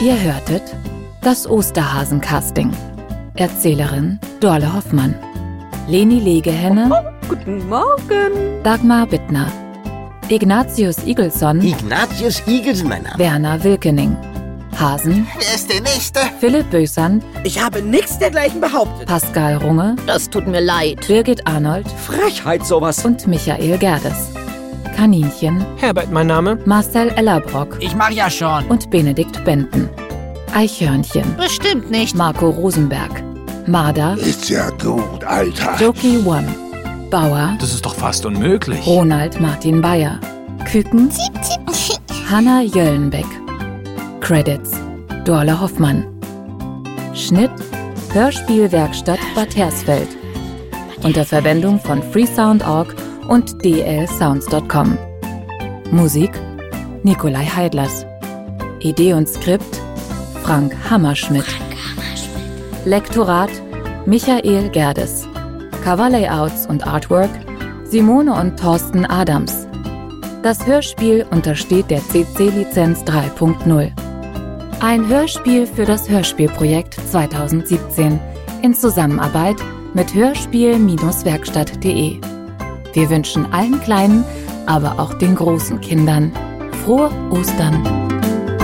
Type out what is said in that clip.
Ihr hörtet das Osterhasen-Casting. Erzählerin Dorle Hoffmann. Leni Legehenne. Guten Morgen. Dagmar Bittner. Ignatius Igelsson. Werner Wilkening. Hasen. Wer ist der Nächste? Philipp Bösand. Ich habe nichts dergleichen behauptet. Pascal Runge. Das tut mir leid. Birgit Arnold. Frechheit sowas. Und Michael Gerdes. Kaninchen. Herbert, mein Name. Marcel Ellerbrock. Ich mach ja schon. Und Benedikt Benten. Eichhörnchen. Bestimmt nicht. Marco Rosenberg. Marder. Ist ja gut, Alter. Joki One. Bauer. Das ist doch fast unmöglich. Ronald Martin Bayer. Küken. Hanna Jöllenbeck. Credits: Dorle Hoffmann. Schnitt: Hörspielwerkstatt Bad Hersfeld. Unter Verwendung von freesound.org und dlsounds.com. Musik: Nikolai Heidlers. Idee und Skript: Frank Hammerschmidt. Lektorat: Michael Gerdes. Coverlayouts und Artwork: Simone und Thorsten Adams. Das Hörspiel untersteht der CC-Lizenz 3.0. Ein Hörspiel für das Hörspielprojekt 2017 in Zusammenarbeit mit hörspiel-werkstatt.de. Wir wünschen allen kleinen, aber auch den großen Kindern frohe Ostern.